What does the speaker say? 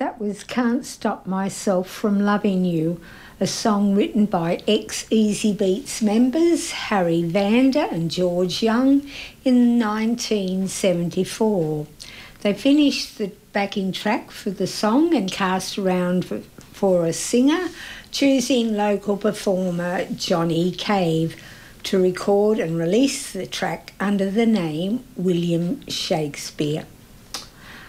That was Can't Stop Myself from Loving You, a song written by ex-Easy Beats members Harry Vanda and George Young in 1974. They finished the backing track for the song and cast around for a singer, choosing local performer Johnny Cave to record and release the track under the name William Shakespeare.